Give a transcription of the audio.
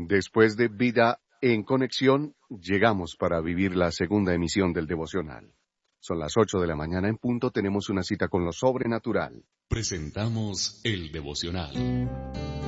Después de Vida en Conexión, llegamos para vivir la segunda emisión del devocional. Son las 8 de la mañana en punto, tenemos una cita con lo sobrenatural. Presentamos el devocional.